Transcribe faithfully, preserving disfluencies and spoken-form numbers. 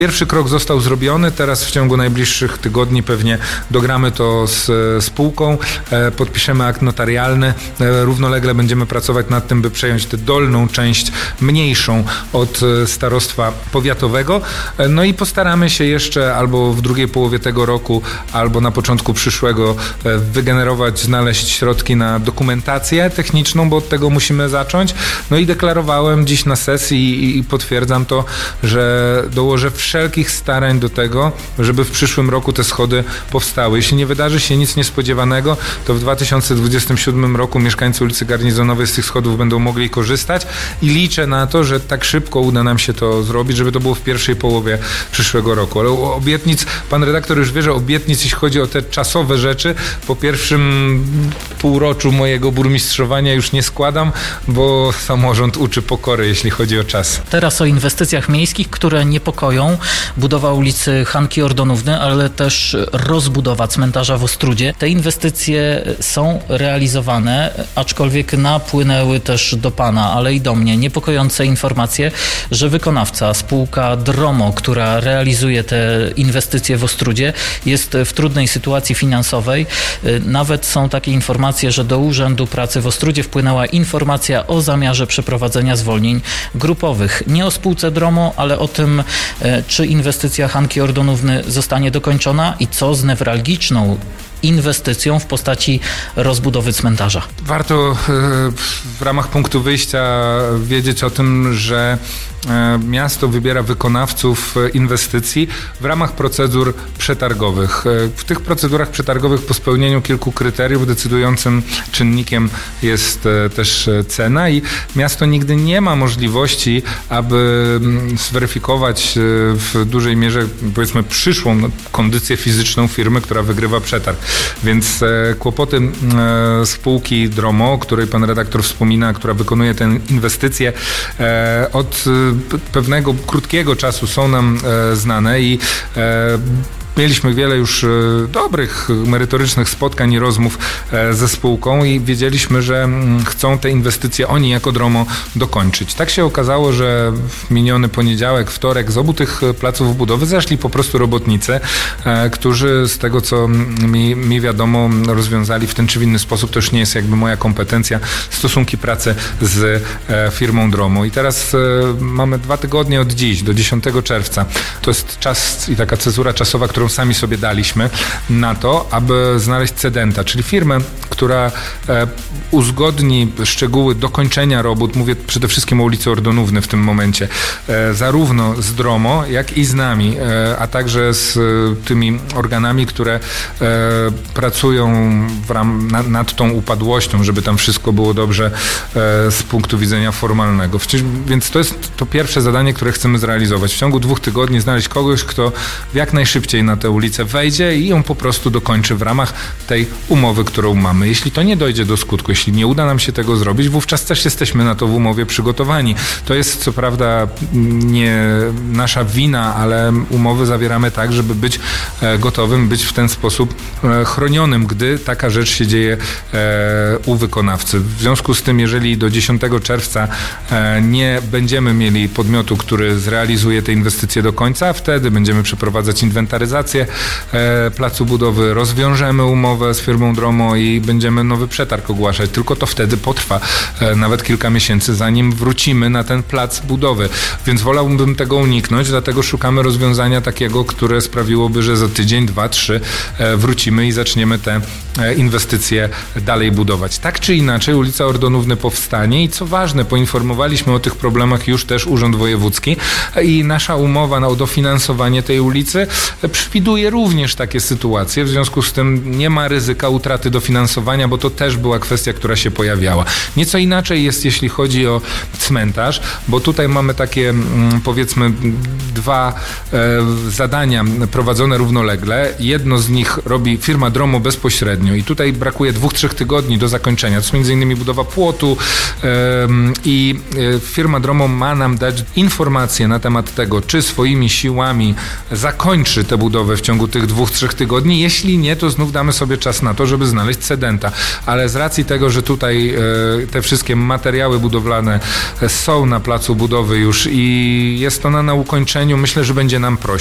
Pierwszy krok został zrobiony, teraz w ciągu najbliższych tygodni pewnie dogramy to z spółką, podpiszemy akt notarialny, równolegle będziemy pracować nad tym, by przejąć tę dolną część, mniejszą od starostwa powiatowego, no i postaramy się jeszcze albo w drugiej połowie tego roku, albo na początku przyszłego wygenerować, znaleźć środki na dokumentację techniczną, bo od tego musimy zacząć. No i deklarowałem dziś na sesji i potwierdzam to, że dołożę wszelkich starań do tego, żeby w przyszłym roku te schody powstały. Jeśli nie wydarzy się nic niespodziewanego, to w dwa tysiące dwudziestym siódmym roku mieszkańcy ulicy Garnizonowej z tych schodów będą mogli korzystać i liczę na to, że tak szybko uda nam się to zrobić, żeby to było w pierwszej połowie przyszłego roku. Ale obietnic, pan redaktor już wie, że obietnic, jeśli chodzi o te czasowe rzeczy, po pierwszym półroczu mojego burmistrzowania już nie składam, bo samorząd uczy pokory, jeśli chodzi o czas. Teraz o inwestycjach miejskich, które niepokoją. Budowa ulicy Hanki Ordonówny, ale też rozbudowa cmentarza w Ostródzie. Te inwestycje są realizowane, aczkolwiek napłynęły też do pana, ale i do mnie niepokojące informacje, że wykonawca, spółka Dromo, która realizuje te inwestycje w Ostródzie, jest w trudnej sytuacji finansowej. Nawet są takie informacje, że do Urzędu Pracy w Ostródzie wpłynęła informacja o zamiarze przeprowadzenia zwolnień grupowych. Nie o spółce Dromo, ale o tym, czy inwestycja Hanki Ordonówny zostanie dokończona i co z newralgiczną inwestycją w postaci rozbudowy cmentarza. Warto w ramach punktu wyjścia wiedzieć o tym, że miasto wybiera wykonawców inwestycji w ramach procedur przetargowych. W tych procedurach przetargowych po spełnieniu kilku kryteriów decydującym czynnikiem jest też cena i miasto nigdy nie ma możliwości, aby zweryfikować w dużej mierze, powiedzmy, przyszłą kondycję fizyczną firmy, która wygrywa przetarg. Więc kłopoty spółki Dromo, o której pan redaktor wspomina, która wykonuje tę inwestycję, od pewnego krótkiego czasu są nam znane i mieliśmy wiele już dobrych, merytorycznych spotkań i rozmów ze spółką i wiedzieliśmy, że chcą te inwestycje oni jako Dromo dokończyć. Tak się okazało, że w miniony poniedziałek, wtorek z obu tych placów budowy zeszli po prostu robotnicy, którzy z tego, co mi, mi wiadomo, rozwiązali w ten czy w inny sposób, to już nie jest jakby moja kompetencja, stosunki pracy z firmą Dromo. I teraz mamy dwa tygodnie od dziś, do dziesiątego czerwca. To jest czas i taka cezura czasowa, którą sami sobie daliśmy na to, aby znaleźć cedenta, czyli firmę, która e, uzgodni szczegóły dokończenia robót, mówię przede wszystkim o ulicy Ordonówny w tym momencie, e, zarówno z Dromo, jak i z nami, e, a także z e, tymi organami, które e, pracują w ram, na, nad tą upadłością, żeby tam wszystko było dobrze e, z punktu widzenia formalnego. Więc to jest to pierwsze zadanie, które chcemy zrealizować. W ciągu dwóch tygodni znaleźć kogoś, kto jak najszybciej na tę ulicę wejdzie i ją po prostu dokończy w ramach tej umowy, którą mamy. Jeśli to nie dojdzie do skutku, jeśli nie uda nam się tego zrobić, wówczas też jesteśmy na to w umowie przygotowani. To jest co prawda nie nasza wina, ale umowy zawieramy tak, żeby być gotowym, być w ten sposób chronionym, gdy taka rzecz się dzieje u wykonawcy. W związku z tym, jeżeli do dziesiątego czerwca nie będziemy mieli podmiotu, który zrealizuje te inwestycje do końca, wtedy będziemy przeprowadzać inwentaryzację placu budowy, rozwiążemy umowę z firmą Dromo i będziemy nowy przetarg ogłaszać. Tylko to wtedy potrwa nawet kilka miesięcy, zanim wrócimy na ten plac budowy. Więc wolałbym tego uniknąć, dlatego szukamy rozwiązania takiego, które sprawiłoby, że za tydzień, dwa, trzy wrócimy i zaczniemy te inwestycje dalej budować. Tak czy inaczej ulica Ordonówny powstanie i co ważne, poinformowaliśmy o tych problemach już też Urząd Wojewódzki i nasza umowa o dofinansowanie tej ulicy przewiduje również takie sytuacje, w związku z tym nie ma ryzyka utraty dofinansowania, bo to też była kwestia, która się pojawiała. Nieco inaczej jest, jeśli chodzi o cmentarz, bo tutaj mamy takie, powiedzmy, dwa e, zadania prowadzone równolegle. Jedno z nich robi firma Dromo bezpośrednio i tutaj brakuje dwóch, trzech tygodni do zakończenia. To jest między innymi budowa płotu e, i e, firma Dromo ma nam dać informacje na temat tego, czy swoimi siłami zakończy tę budowę w ciągu tych dwóch, trzech tygodni. Jeśli nie, to znów damy sobie czas na to, żeby znaleźć cedenta. prezydenta. Ale z racji tego, że tutaj te wszystkie materiały budowlane są na placu budowy już i jest ona na ukończeniu, myślę, że będzie nam prościej.